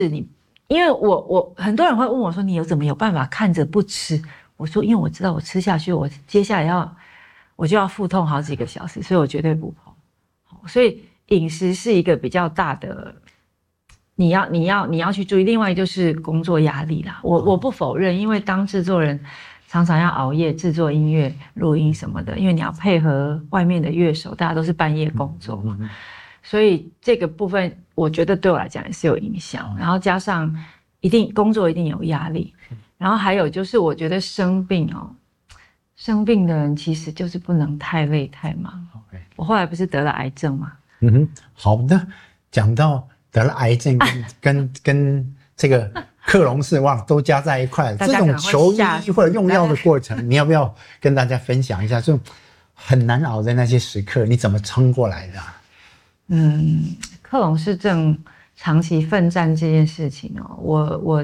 因为我很多人会问我说，你怎么有办法看着不吃？我说，因为我知道我吃下去，我接下来我就要腹痛好几个小时，所以我绝对不碰。所以饮食是一个比较大的，你要去注意。另外就是工作压力啦，我不否认，因为当制作人常常要熬夜制作音乐、录音什么的，因为你要配合外面的乐手，大家都是半夜工作嘛，所以这个部分我觉得对我来讲也是有影响。然后加上工作一定有压力，然后还有就是我觉得生病的人其实就是不能太累太忙。我后来不是得了癌症吗？ 好的，讲到得了癌症跟这个克隆氏哇都加在一块，这种求医或者用药的过程，你要不要跟大家分享一下？这种很难熬的那些时刻，你怎么撑过来的？ 克隆氏症长期奋战这件事情我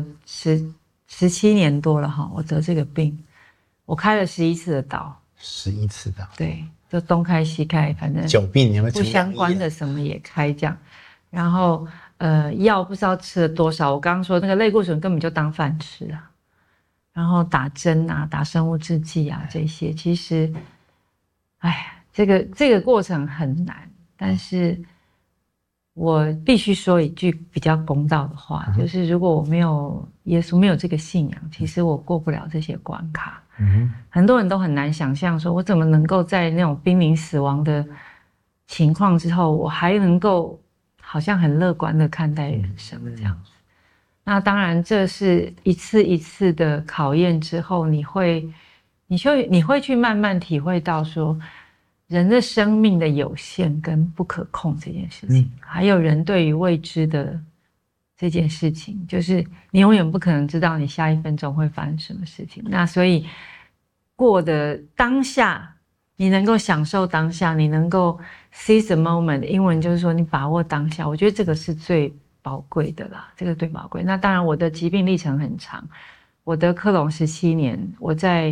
17年多了我得这个病，我开了11次的刀 ，11次的， 对，就东开西开，反正久病你们不相关的什么也开这样，然后药不知道吃了多少，我刚刚说那个类固醇根本就当饭吃啊，然后打针啊，打生物制剂啊这些，其实，这个过程很难，但是我必须说一句比较公道的话，就是如果我没有耶稣，没有这个信仰，其实我过不了这些关卡。很多人都很难想象说我怎么能够在那种濒临死亡的情况之后，我还能够好像很乐观的看待人生这样子。那当然这是一次一次的考验之后，你会去慢慢体会到说人的生命的有限跟不可控这件事情，还有人对于未知的这件事情，就是你永远不可能知道你下一分钟会发生什么事情。那所以过的当下，你能够享受当下，你能够 seize the moment， 英文就是说你把握当下，我觉得这个是最宝贵的啦，这个最宝贵。那当然我的疾病历程很长，我得克隆17年，我在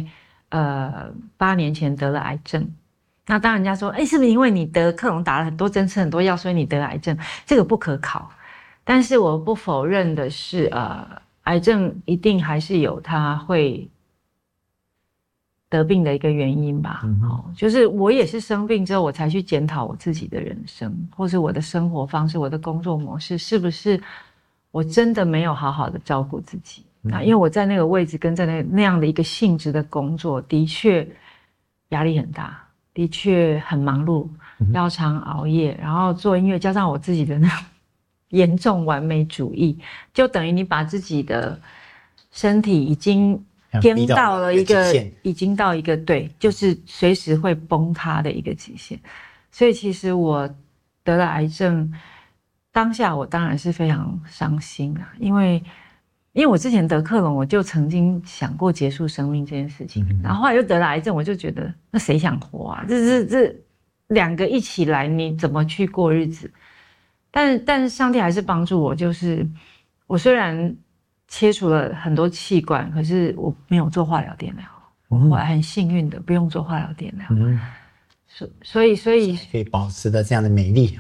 8年前得了癌症。那当然人家说是不是因为你得克隆打了很多针吃很多药，所以你得癌症？这个不可考。但是我不否认的是癌症一定还是有它会得病的一个原因吧。就是我也是生病之后我才去检讨我自己的人生，或是我的生活方式，我的工作模式，是不是我真的没有好好的照顾自己。因为我在那个位置跟在那样的一个性质的工作，的确压力很大，的确很忙碌，要常熬夜，然后做音乐，加上我自己的那种严重完美主义，就等于你把自己的身体已经偏到了已经到一个对，就是随时会崩塌的一个极限。所以其实我得了癌症，当下我当然是非常伤心啊，因为我之前得克隆，我就曾经想过结束生命这件事情，然后后来又得了癌症，我就觉得那谁想活啊？这两个一起来，你怎么去过日子？但是上帝还是帮助我，就是我虽然切除了很多器官，可是我没有做化疗电疗，我还很幸运的不用做化疗电疗，所以可以保持的这样的美丽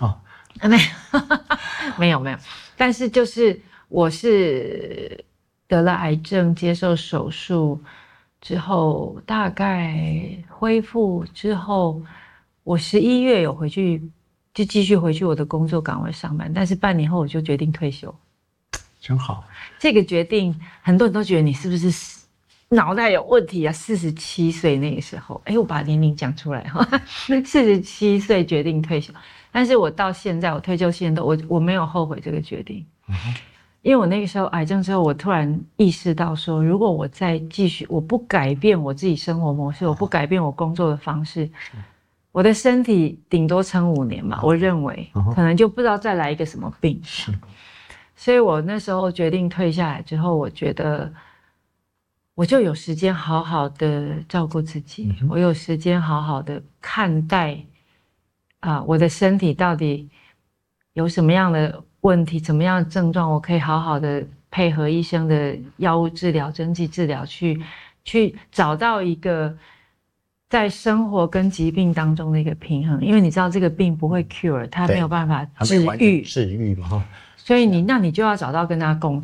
没有，但是就是我是得了癌症，接受手术之后，大概恢复之后，我11月有回去，就继续回去我的工作岗位上班，但是半年后我就决定退休。 真好， 这个决定很多人都觉得你是不是脑袋有问题啊？47岁那个时候，我把年龄讲出来47岁决定退休，但是我到现在我退休现在我没有后悔这个决定。因为我那个时候癌症之后，我突然意识到说，如果我再继续，我不改变我自己生活模式，我不改变我工作的方式，我的身体顶多撑5年嘛，我认为可能就不知道再来一个什么病。所以我那时候决定退下来之后，我觉得我就有时间好好的照顾自己，我有时间好好的看待我的身体到底有什么样的问题，怎么样的症状，我可以好好的配合医生的药物治疗、针剂治疗，去找到一个在生活跟疾病当中的一个平衡。因为你知道这个病不会 cure， 它没有办法治愈嘛所以那你就要找到跟他共